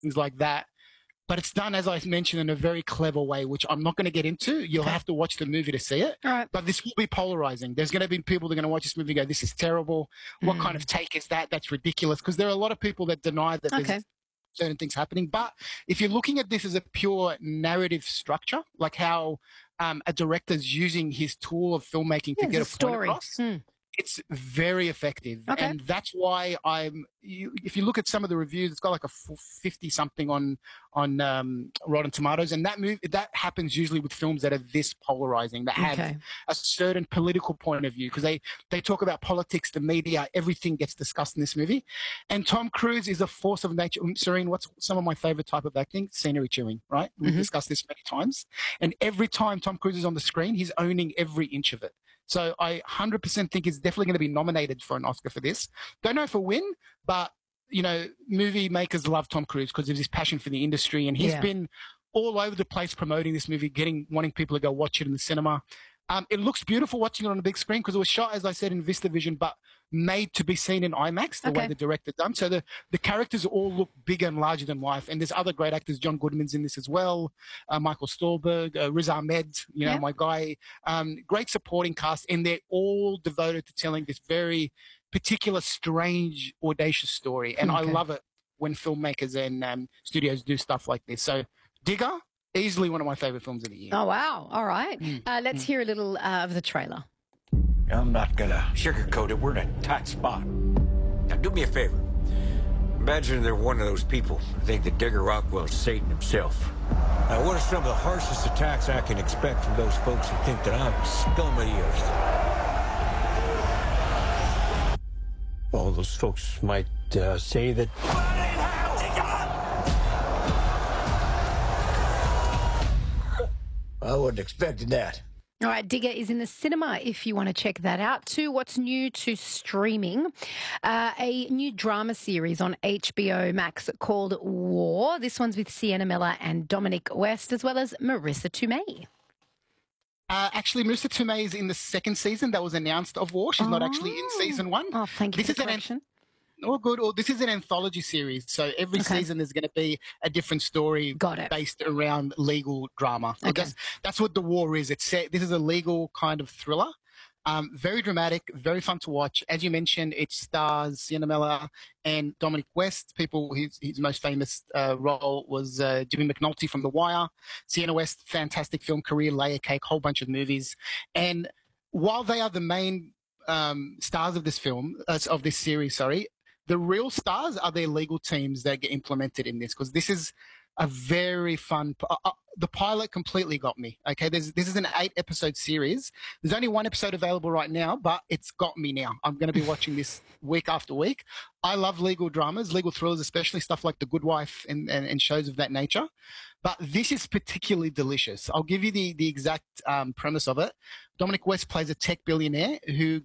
things like that. But it's done, as I mentioned, in a very clever way, which I'm not going to get into. You'll have to watch the movie to see it. All right. But this will be polarizing. There's going to be people that are going to watch this movie and go, this is terrible. What kind of take is that? That's ridiculous. Because there are a lot of people that deny that there's certain things happening. But if you're looking at this as a pure narrative structure, like how a director's using his tool of filmmaking to get a point across, it's very effective. Okay. And that's why if you look at some of the reviews, it's got like a 50 something on Rotten Tomatoes. And that happens usually with films that are this polarizing, that have a certain political point of view, because they talk about politics, the media, everything gets discussed in this movie. And Tom Cruise is a force of nature. Serene, what's some of my favorite type of acting? Scenery chewing, right? We've discussed this many times. And every time Tom Cruise is on the screen, he's owning every inch of it. So I 100% think he's definitely going to be nominated for an Oscar for this. Don't know if he'll win, but, movie makers love Tom Cruise because of his passion for the industry. And he's been all over the place promoting this movie, wanting people to go watch it in the cinema. It looks beautiful watching it on a big screen because it was shot, as I said, in VistaVision, but made to be seen in IMAX the way the director done. So the characters all look bigger and larger than life. And there's other great actors. John Goodman's in this as well. Michael Stolberg, Riz Ahmed, my guy. Great supporting cast. And they're all devoted to telling this very particular, strange, audacious story. And I love it when filmmakers and studios do stuff like this. So Digger, easily one of my favorite films of the year. Oh, wow. All right. Let's hear a little of the trailer. I'm not going to sugarcoat it. We're in a tight spot. Now, do me a favor. Imagine they're one of those people who think that Digger Rockwell's Satan himself. Now, what are some of the harshest attacks I can expect from those folks who think that I'm scum of the earth? All those folks might say that... I wouldn't expected that. All right, Digger is in the cinema if you want to check that out. To what's new to streaming, a new drama series on HBO Max called War. This one's with Sienna Miller and Dominic West, as well as Marissa Tomei. Actually, Marissa Tomei is in the second season that was announced of War. She's not actually in season 1. Oh, thank you for the correction. Good. This is an anthology series, so every season there's going to be a different story based around legal drama. That's what The War is. This is a legal kind of thriller. Very dramatic, very fun to watch. As you mentioned, it stars Sienna Miller and Dominic West. His most famous role was Jimmy McNulty from The Wire. Sienna West, fantastic film career, Layer Cake, whole bunch of movies. And while they are the main stars of this series, the real stars are their legal teams that get implemented in this, because this is a very fun. The pilot completely got me. Okay, this is an 8-episode series. There's only 1 episode available right now, but it's got me now. I'm going to be watching this week after week. I love legal dramas, legal thrillers, especially stuff like The Good Wife and shows of that nature. But this is particularly delicious. I'll give you the exact premise of it. Dominic West plays a tech billionaire who,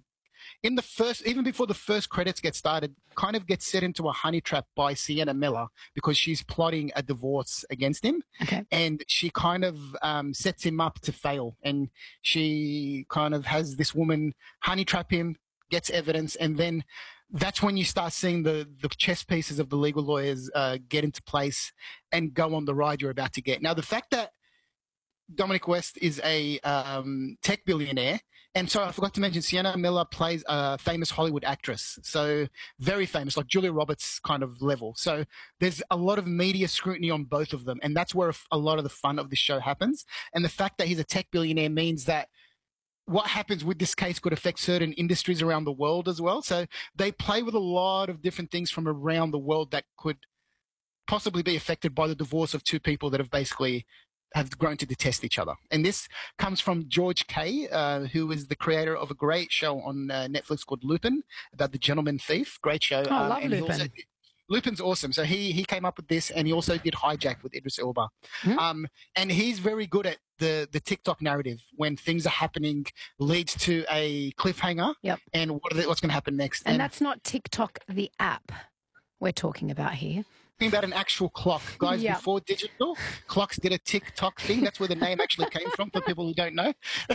even before the first credits get started, kind of gets set into a honey trap by Sienna Miller because she's plotting a divorce against him. Okay. And she kind of sets him up to fail. And she kind of has this woman honey trap him, gets evidence, and then that's when you start seeing the chess pieces of the legal lawyers get into place and go on the ride you're about to get. Now, the fact that Dominic West is a tech billionaire. And so I forgot to mention, Sienna Miller plays a famous Hollywood actress. So very famous, like Julia Roberts kind of level. So there's a lot of media scrutiny on both of them. And that's where a lot of the fun of the show happens. And the fact that he's a tech billionaire means that what happens with this case could affect certain industries around the world as well. So they play with a lot of different things from around the world that could possibly be affected by the divorce of two people that have grown to detest each other. And this comes from George Kay, who is the creator of a great show on Netflix called Lupin, about the gentleman thief. Great show. Oh, I love Lupin. Lupin's awesome. So he came up with this, and he also did Hijack with Idris Elba. And he's very good at the TikTok narrative. When things are happening, leads to a cliffhanger. Yep. And what's going to happen next. And that's not TikTok, the app we're talking about here. About an actual clock. Guys, before digital, clocks did a TikTok thing. That's where the name actually came from, for people who don't know.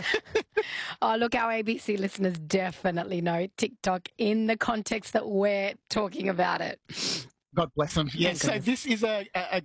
Oh, look, our ABC listeners definitely know TikTok in the context that we're talking about it. God bless them. Yes, so this is a